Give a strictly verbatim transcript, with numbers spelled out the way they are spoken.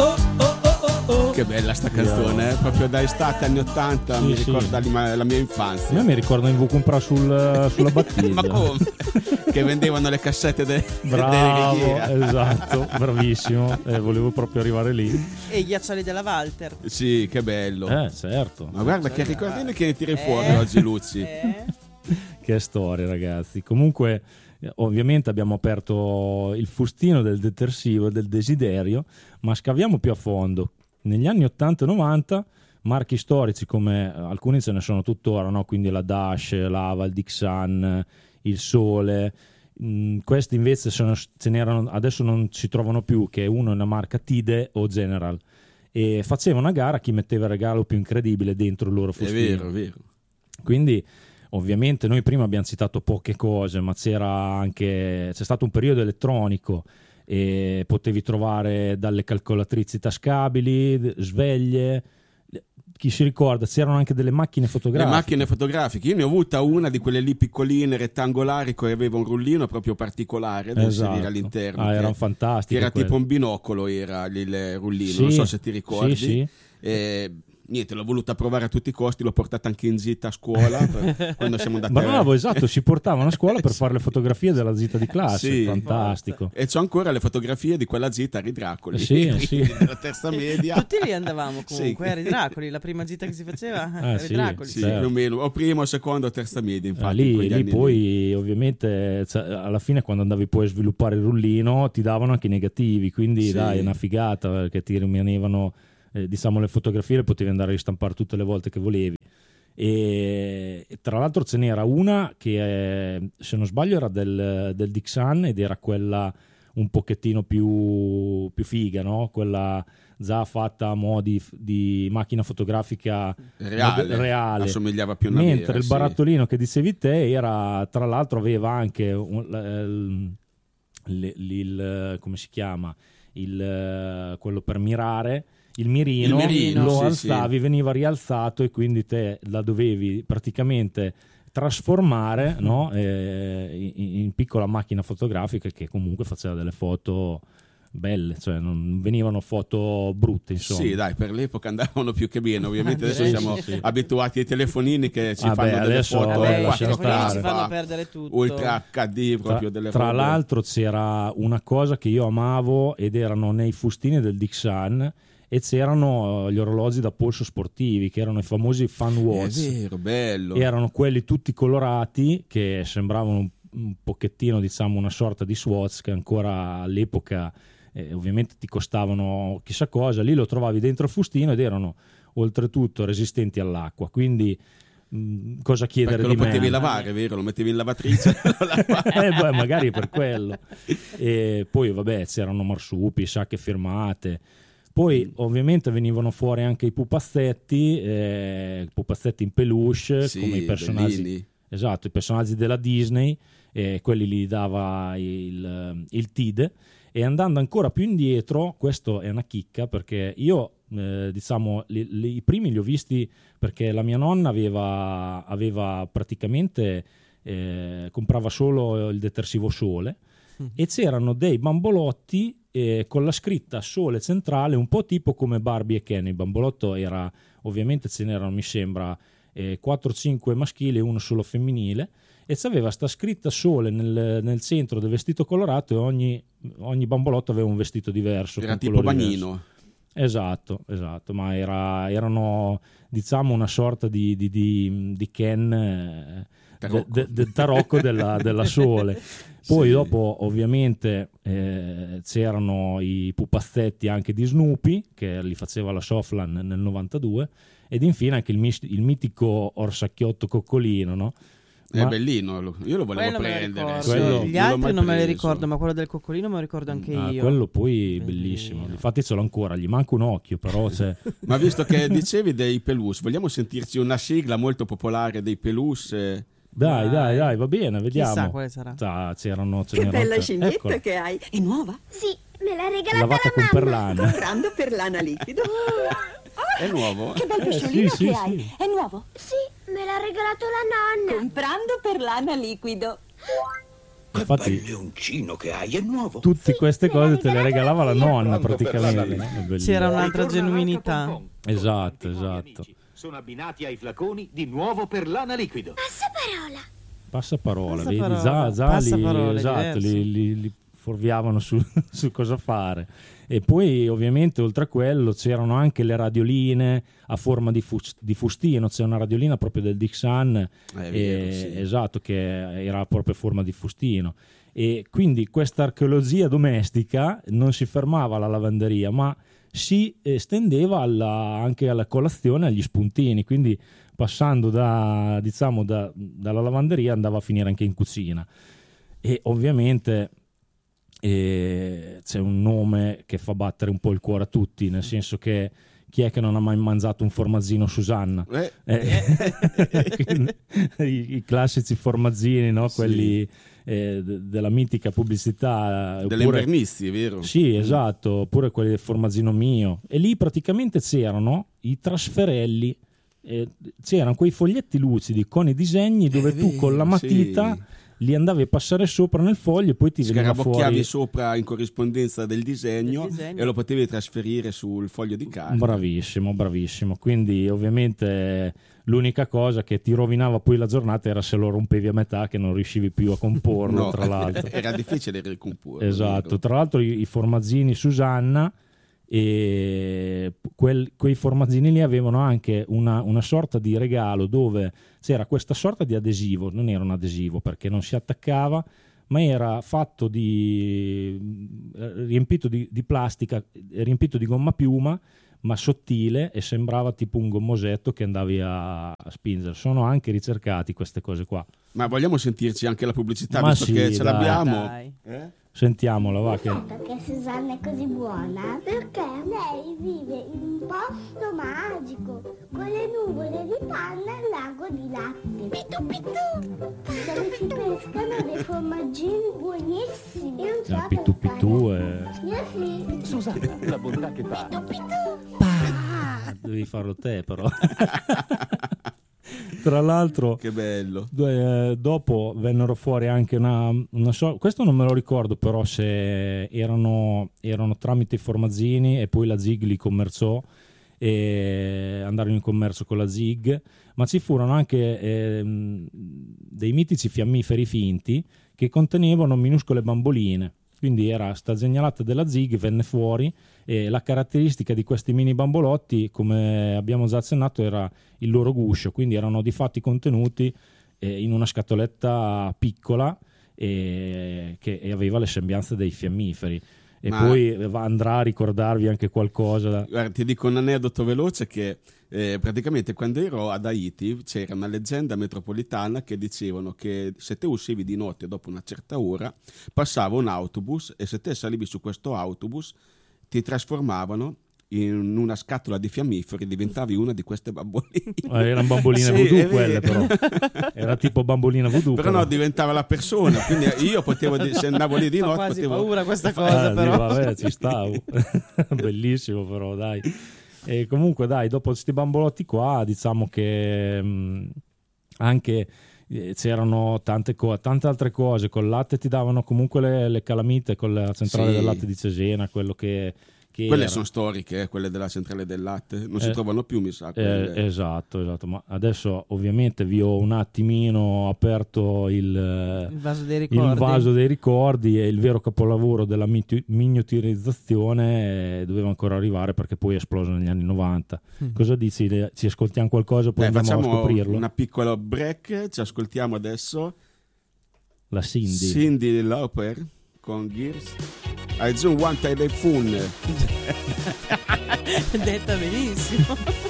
oh, oh, oh, oh. Che bella sta canzone, eh? Proprio da estate anni ottanta, Sì, mi sì. ricorda la, la mia infanzia. A me mi ricordo in V comprare sul, sulla battiglia. Ma come? Che vendevano le cassette de- Bravo, delle Righiera. esatto, bravissimo. Eh, volevo proprio arrivare lì. E i ghiaccioli della Walter. Sì, che bello. Eh, certo. Ma guarda che ricordini che ne tiri fuori Eh, oggi, Luzzi. eh. Che storia, ragazzi. Comunque, eh, ovviamente abbiamo aperto il fustino del detersivo e del desiderio, ma scaviamo più a fondo. Negli anni ottanta e novanta, marchi storici come alcuni ce ne sono tuttora, no? Quindi la Dash, l'Ava, il Dixan, il Sole. Mm, questi invece sono, ce n'erano, adesso non si trovano più, che uno è una marca Tide o General. E facevano una gara a chi metteva il regalo più incredibile dentro il loro È fustino. vero, è vero. Quindi ovviamente noi prima abbiamo citato poche cose, ma c'era anche c'è stato un periodo elettronico e potevi trovare dalle calcolatrici tascabili, sveglie. Chi si ricorda, c'erano anche delle macchine Le fotografiche. macchine fotografiche, io ne ho avuta una di quelle lì piccoline, rettangolari, che aveva un rullino proprio particolare da Esatto. inserire all'interno. Ah, che, erano che fantastiche era quelle. tipo un binocolo, era lì il rullino, Sì, non so se ti ricordi. sì, sì. E, niente, l'ho voluta provare a tutti i costi, l'ho portata anche in gita a scuola per- quando siamo andati Bravo, esatto, si portavano a scuola per fare le fotografie della gita di classe, Sì. fantastico. E c'ho ancora le fotografie di quella gita a Ridracoli, Sì, sì. della terza media. Tutti lì andavamo comunque, Sì. a Ridracoli, la prima gita che si faceva Ah, a sì, Ridracoli. Sì, certo. più o meno, o prima o seconda o terza media, infatti. Ah, in lì, quegli lì anni poi ovviamente cioè, alla fine quando andavi poi a sviluppare il rullino ti davano anche i negativi, quindi Sì. dai, è una figata perché ti rimanevano eh, diciamo le fotografie, le potevi andare a ristampare tutte le volte che volevi. E, e tra l'altro ce n'era una che eh, se non sbaglio era del, del Dixan ed era quella un pochettino più, più figa, no? Quella già fatta a mo' di, di macchina fotografica Reale, reale. assomigliava più a una Mentre vera, il sì. barattolino che dicevi te era, tra l'altro aveva anche un, il, il, il- come si chiama il, quello per mirare, il mirino, Il mirino, lo sì, alzavi, veniva rialzato e quindi te la dovevi praticamente trasformare, no? eh, in, in piccola macchina fotografica che comunque faceva delle foto belle, cioè non venivano foto brutte, insomma. Sì, dai, per l'epoca andavano più che bene. Ovviamente adesso Direi siamo sì, sì. abituati ai telefonini che ci Ah, fanno beh, delle adesso- foto Vabbè, i lasciamo telefonini stare. ci fanno quattro K, perdere tutto. Ultra acca di, proprio Tra, delle tra robe. l'altro c'era una cosa che io amavo ed erano nei fustini del Dixan e c'erano gli orologi da polso sportivi che erano i famosi fan È watch. vero, bello. Erano quelli tutti colorati che sembravano un, un pochettino, diciamo, una sorta di Swatch che ancora all'epoca eh, ovviamente ti costavano chissà cosa. Lì lo trovavi dentro il fustino ed erano oltretutto resistenti all'acqua, quindi mh, cosa chiedere Perché lo di potevi meno? lavare, vero? Lo mettevi in lavatrice. lo lavavi. eh, beh, magari per quello. E poi vabbè c'erano marsupi, sacche firmate. Poi Mm. ovviamente venivano fuori anche i pupazzetti, eh, pupazzetti in peluche, Sì, come i personaggi, bellini. esatto, i personaggi della Disney, eh, quelli li dava il, il Tide. E andando ancora più indietro, questo è una chicca perché io eh, diciamo li, li- i primi li ho visti perché la mia nonna aveva, aveva praticamente eh, comprava solo il detersivo Sole e c'erano dei bambolotti eh, con la scritta Sole centrale, un po' tipo come Barbie e Ken. Il bambolotto era, ovviamente ce n'erano mi sembra eh, quattro cinque maschili e uno solo femminile, e c'aveva sta scritta Sole nel, nel centro del vestito colorato e ogni, ogni bambolotto aveva un vestito diverso. Era con tipo colori Banino. diversi. Esatto, esatto, ma era, erano diciamo una sorta di, di, di, di Ken eh, Tarocco. de- de- del tarocco della, della Sole. Poi Sì. dopo ovviamente eh, c'erano i pupazzetti anche di Snoopy che li faceva la Soflan nel novantadue, ed infine anche il, mis- il mitico orsacchiotto coccolino, no? È Ma- bellino, lo- io lo volevo Quello me lo prendere. ricordo. sì, Quello- Gli non l'ho altri mai non me li preso. ricordo, ma quello del coccolino me lo ricordo anche Ah, io. quello poi Bellino. bellissimo, infatti ce l'ho ancora, gli manca un occhio però c'è. Ma visto che dicevi dei Pelus, vogliamo sentirci una sigla molto popolare dei Pelus? eh? Dai, Dai. dai, dai, va bene, vediamo. Chissà quale sarà. Ah, c'erano, ce Che n'erano bella tre. scimmetta Eccola, che hai. È nuova? Sì, me l'ha regalata lavata la con mamma. perlana. Comprando per lana liquido. È nuovo? Che bel Eh, pesciolino sì, sì, che hai. sì. È nuovo? Sì, me l'ha regalato la nonna. Comprando per lana liquido. Infatti, che leoncino che hai, è nuovo. tutte queste cose te le regalava la nonna praticamente. no? C'era un'altra genuinità. Esatto, esatto. Sono abbinati ai flaconi di nuovo per lana liquido. Passaparola. Passaparola, vedi, Passaparola. già, già Passaparole, li, esatto, diverso. li, li, li fuorviavano su, su cosa fare. E poi ovviamente oltre a quello c'erano anche le radioline a forma di, fus- di fustino. C'è una radiolina proprio del Dixon, È vero, eh, sì. esatto, che era proprio a forma di fustino. E quindi questa archeologia domestica non si fermava alla lavanderia, ma si estendeva alla, anche alla colazione, agli spuntini, quindi passando da, diciamo, da, dalla lavanderia andava a finire anche in cucina. E ovviamente e c'è un nome che fa battere un po' il cuore a tutti, nel senso che chi è che non ha mai mangiato un formaggino Susanna? Eh. Eh, quindi, i, i classici formaggini, no? Sì. Quelli eh, de- della mitica pubblicità Delle oppure- invernisti, è vero? sì, esatto, oppure quelli del formaggino mio. E lì praticamente c'erano i trasferelli, eh, c'erano quei foglietti lucidi con i disegni dove È tu vero, con la matita sì. li andavi a passare sopra nel foglio e poi ti veniva Scarabocchiavi fuori. sopra in corrispondenza del disegno, Del disegno. e lo potevi trasferire sul foglio di carta. Bravissimo, bravissimo. Quindi ovviamente l'unica cosa che ti rovinava poi la giornata era se lo rompevi a metà, che non riuscivi più a comporlo, No, tra l'altro. era difficile ricomporre. Esatto, vero? tra l'altro i, i formaggini Susanna, e quel- quei formaggini lì avevano anche una, una sorta di regalo dove c'era questa sorta di adesivo. Non era un adesivo perché non si attaccava, ma era fatto di riempito di, di plastica, riempito di gomma piuma, ma sottile, e sembrava tipo un gommosetto che andavi a, a spingere. Sono anche ricercati queste cose qua. Ma vogliamo sentirci anche la pubblicità, Ma visto sì, che ce dai. l'abbiamo? Dai. Eh? Sentiamola, va che... Perché Susanna è così buona? Perché lei vive in un posto magico, con le nuvole di panna e il lago di latte. Pitu pitu! Dove si pescano dei formaggini buonissimi. Io non so Ah, pitu per pitu fare. e... Io sì. Susanna, la bontà che fa. Pitu pitu! Devi farlo te però. Tra l'altro Che bello. eh, dopo vennero fuori anche una, una so- questo non me lo ricordo però se erano, erano tramite i formaggini, e poi la Zig li commerciò e andarono in commercio con la Zig, ma ci furono anche ehm, dei mitici fiammiferi finti che contenevano minuscole bamboline. Quindi era sta genialata della Zig, venne fuori, e la caratteristica di questi mini bambolotti, come abbiamo già accennato, era il loro guscio. Quindi erano di fatti contenuti eh, in una scatoletta piccola eh, che e aveva le sembianze dei fiammiferi. E Ma- poi va- andrà a ricordarvi anche qualcosa da... Guarda, ti dico un aneddoto veloce che eh, praticamente quando ero ad Haiti c'era una leggenda metropolitana che dicevano che se te uscivi di notte dopo una certa ora passava un autobus, e se te salivi su questo autobus ti trasformavano in una scatola di fiammiferi, diventavi una di queste bamboline. Eh, erano bamboline Sì, voodoo è quelle vero. però. Era tipo bambolina voodoo. Però no, diventava la persona, quindi io potevo, di- se andavo lì di Fa notte quasi potevo... paura questa Ah, cosa, sì, però. vabbè, ci stavo. Bellissimo però, dai. E comunque dai, dopo questi bambolotti qua, diciamo che mh, anche eh, c'erano tante, co- tante altre cose. Col latte ti davano comunque le, le calamite con la centrale Sì. del latte di Cesena, quello che, che Quelle era. sono storiche, eh, quelle della centrale del latte, non si Eh, trovano più, mi sa. Eh, quelle. esatto, esatto. Ma adesso ovviamente vi ho un attimino aperto il, eh, Il vaso dei ricordi. il vaso dei ricordi, e il vero capolavoro della miti- miniaturizzazione eh, doveva ancora arrivare, perché poi è esploso negli anni novanta. Mm. Cosa dici? Le- Ci ascoltiamo qualcosa, poi Dai, andiamo a facciamo scoprirlo? una piccola break, ci ascoltiamo adesso La Cindy. Cyndi Lauper con Gears. I don't want a phone. Detta benissimo.